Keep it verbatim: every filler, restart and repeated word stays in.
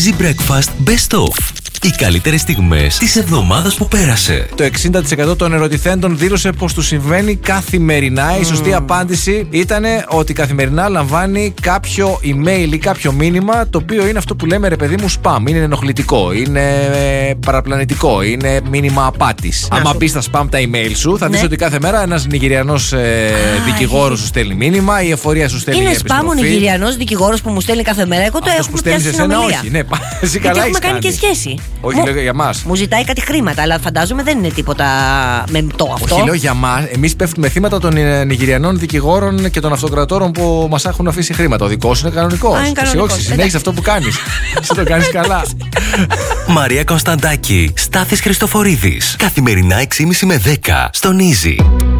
Easy Breakfast Best Of. Οι καλύτερες στιγμές της εβδομάδας που πέρασε. Το εξήντα τοις εκατό των ερωτηθέντων δήλωσε πως του συμβαίνει καθημερινά. Mm. Η σωστή απάντηση ήταν ότι καθημερινά λαμβάνει κάποιο email ή κάποιο μήνυμα, το οποίο είναι αυτό που λέμε, ρε παιδί μου, spam. Είναι ενοχλητικό, είναι παραπλανητικό, είναι μήνυμα απάτης. Άμα μπει στα spam τα email σου, θα δεις, ναι, ότι κάθε μέρα ένας Νιγηριανός ε, δικηγόρος σου στέλνει μήνυμα, η εφορία σου στέλνει επιστροφή. Είναι spam ο Νιγηριανός δικηγόρος που μου στέλνει κάθε μέρα. Εγώ το έχω πιάσει στην ομιλία. Όχι, ναι, εσύ καλά έχουμε κάνει και σχέση. Όχι, μου, λέω για μας. Μου ζητάει κάτι χρήματα, αλλά φαντάζομαι δεν είναι τίποτα μεμπτό αυτό. Όχι, λέω για μας. Εμείς πέφτουμε θύματα των Νιγηριανών δικηγόρων και των αυτοκρατόρων που μας έχουν αφήσει χρήματα. Ο δικός είναι κανονικός. Εσύ όχι, συνέχισε αυτό που κάνεις. Εσύ το κάνεις καλά. Μαρία Κωνσταντάκη, Στάθης Χριστοφορίδης. Καθημερινά έξι και μισή με δέκα στον Easy.